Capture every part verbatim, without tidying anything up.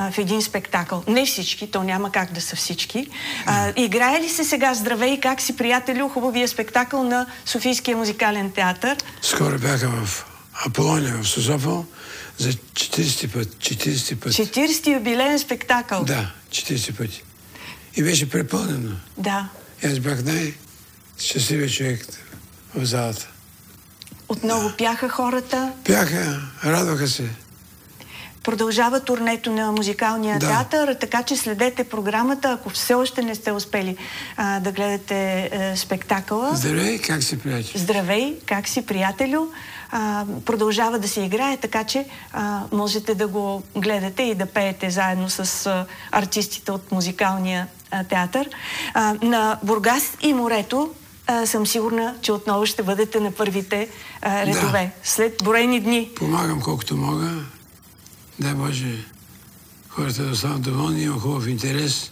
а, в един спектакъл. Не всички, то няма как да са всички. А, играе ли се сега "Здравей, как си, приятелю", хубавия спектакъл на Софийския музикален театър? Скоро бяха в Аполония в Созопол за четиридесети път. четиридесети път. четиридесети юбилеен спектакъл. Да, четиридесет пъти. И беше препълнено. Да. И аз бях най-щастливият човек в залата. Отново да. Пяха хората. Пяха, радваха се. Продължава турнето на музикалния да. театър, така че следете програмата, ако все още не сте успели а, да гледате а, спектакъла. Здравей, как си, приятелю? Здравей, как си, приятелю? А, продължава да се играе, така че а, можете да го гледате и да пеете заедно с а, артистите от музикалния а, театър. А, на Бургас и морето а, съм сигурна, че отново ще бъдете на първите а, редове. Да. След броени дни. Помагам колкото мога. Дай Боже, хората да останат доволни, има хубав интерес.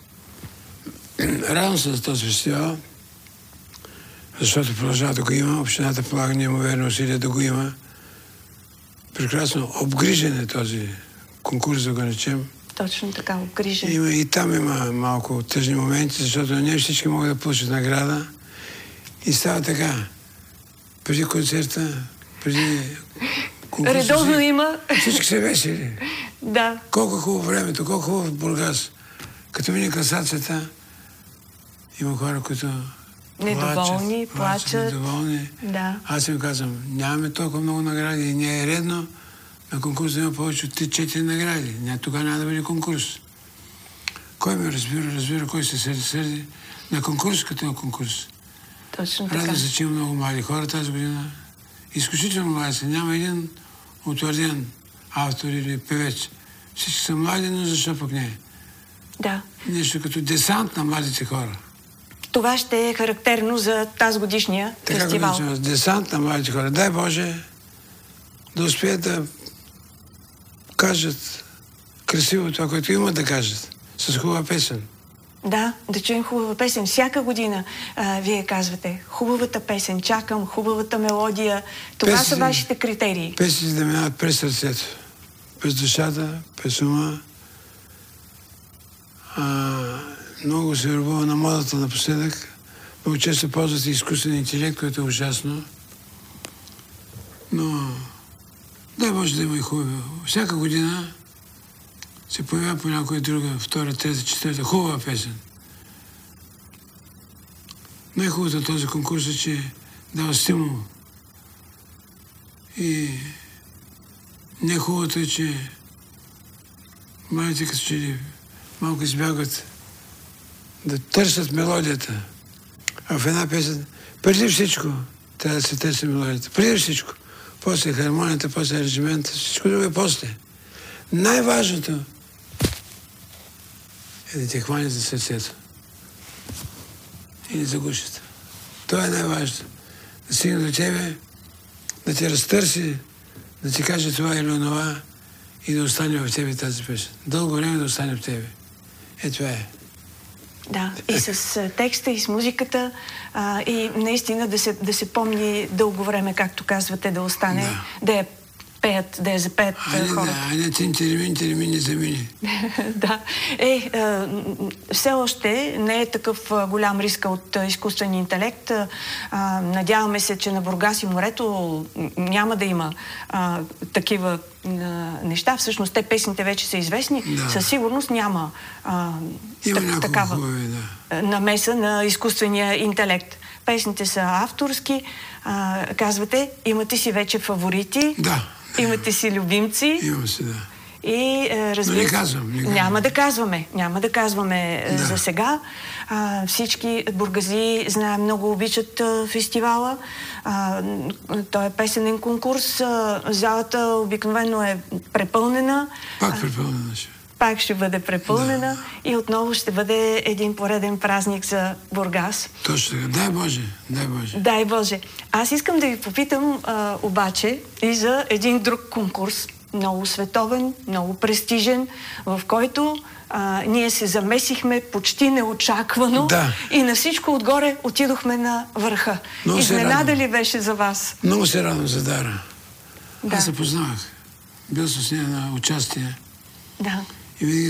Радвам се за този фестивал, защото продължава да го има. Общината полага неимоверни усилия да го има. Прекрасно обгрижен е този конкурс, да го речем. Точно така, обгрижен. Има, и там има малко тъжни моменти, защото не всички могат да получат награда. И става така. Преди концерта, преди конкурса, редовно си, има. Всички се весели. Да. Колко хубаво времето, колко хубаво в Бургас. Като мине класацията, има хора, които недоволни, плачат. плачат. Недоволни. Да. Аз им казвам, нямаме толкова много награди и не е редно на конкурс да има повече от три-четири награди. Ня, тогава няма да бъде конкурс. Кой ме разбира, разбира, кой се сърди, сърди. На конкурс като на конкурс. Точно така. Радва се, че има много млади хора тази година. Изключително млади са. Няма един утвърден автор или певец. Всички са млади, но защо пък не? Да. Нещо като десант на младите хора. Това ще е характерно за тази годишния така фестивал. Така десант на младите хора. Дай Боже да успеят да кажат красиво това, което имат да кажат. С хубава песен. Да, да чуем хубава песен. Всяка година а, вие казвате хубавата песен, чакам хубавата мелодия. Това песни, са вашите критерии. Песните да минават през сърцето, през душата, през ума. А, много се ръбува на модата напоследък. Много често ползват изкуствен интелект, което е ужасно. Но дай Боже да има и хубаво. Всяка година се появява по някоя друга, втора, трета, четвърта, хубава песен. Най-хубавото от този конкурс е, че дава стимул. И не-хубавото е, че младите като че ли малко избягват да търсят мелодията. А в една песен, преди всичко, трябва да се търси мелодията. Преди всичко. После хармонията, после аранжимента, всичко друго е после. Най-важното е да те хване за сърцето и да заглушат. Това е най-важното. Да стигне до тебе, да те разтърси, да ти каже това или онова и да остане в тебе тази песен. Дълго време да остане в тебе. Е, това е. Да, и с текста, и с музиката, а, и наистина да се, да се помни дълго време, както казвате, да остане, да, да я пеят, да я запеят хората. А не тин термин, термин не замини. Да. Е, а, все още не е такъв а, голям риск от а, изкуствен интелект. А, надяваме се, че на Бургас и морето няма да има а, такива а, неща. Всъщност, те песните вече са известни. Да. Със сигурност няма а, има так, такава хубави, да. намеса на изкуствения интелект. Песните са авторски. А, казвате, имате си вече фаворити. Да. Имате си любимци. Имам си, да. И разбира се, не казвам, не казвам. Няма да казваме. Няма да казваме да. За сега. А, всички бургази, знаем, много обичат а, фестивала. А, той е песенен конкурс. А, залата обикновено е препълнена. Пак препълнена ще. Пак ще бъде препълнена да. И отново ще бъде един пореден празник за Бургас. Точно така. Дай Боже, дай Боже. Дай Боже. Аз искам да ви попитам а, обаче и за един друг конкурс, много световен, много престижен, в който а, ние се замесихме почти неочаквано да. И на всичко отгоре отидохме на върха. Изненада ли беше за вас? Много се радвам за Дара. Да. Аз се познавах. Бил съм с нея на участие. Да. И винаги